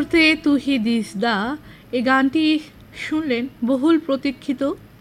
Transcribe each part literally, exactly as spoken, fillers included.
মুহূর্তে তুহি দিস দা এই গানটি শুনলেন বহুল প্রতীক্ষিত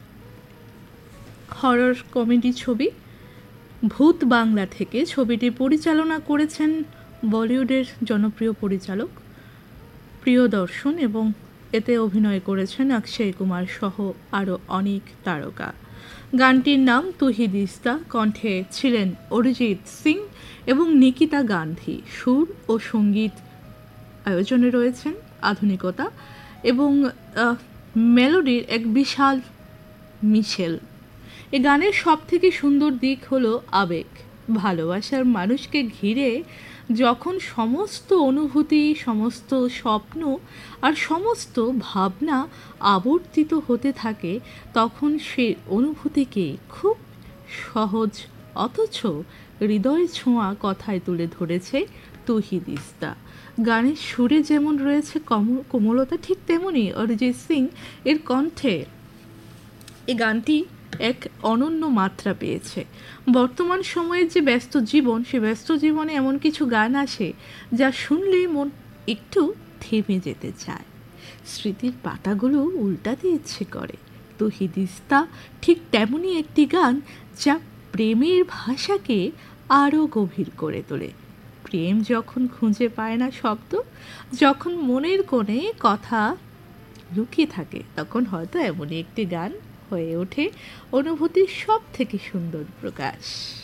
হরর কমেডি ছবি ভূত বাংলা থেকে। ছবিটি পরিচালনা করেছেন বলিউডের জনপ্রিয় পরিচালক প্রিয়দর্শন এবং এতে অভিনয় করেছেন অক্ষয় কুমার সহ আরও অনেক তারকা। গানটির নাম তুহি দিস দা, কণ্ঠে ছিলেন অরিজিৎ সিং এবং নিকিতা গান্ধী। সুর ও সঙ্গীত আয়োজনে রয়েছেন আধুনিকতা এবং মেলোডির এক বিশাল মিশেল। এ গানের সব থেকে সুন্দর দিক হলো আবেগ। ভালোবাসার মানুষকে ঘিরে যখন সমস্ত অনুভূতি, সমস্ত স্বপ্ন আর সমস্ত ভাবনা আবর্তিত হতে থাকে, তখন সে অনুভূতিকে খুব সহজ অথচ হৃদয় ছোঁয়া কথায় তুলে ধরেছে তুহি দিস দা। গানের সুরে যেমন রয়েছে কোমলতা, ঠিক তেমনই অরিজিৎ সিং এর কণ্ঠে এই গানটি এক অনন্য মাত্রা পেয়েছে। বর্তমান সময়ের যে ব্যস্ত জীবন, সে ব্যস্ত জীবনে এমন কিছু গান আসে যা শুনলেই মন একটু থেমে যেতে চায়, স্মৃতির পাতাগুলো উল্টাতে ইচ্ছে করে। তুহি দিস দা ঠিক তেমনই একটি গান যা প্রেমের ভাষাকে আরও গভীর করে তোলে। প্রেম যখন খুঁজে পায় না শব্দ, যখন মনের কোণে কথা লুকিয়ে থাকে, তখন হয়তো এমনই একটি গান হয়ে ওঠে অনুভূতির সব থেকে সুন্দর প্রকাশ।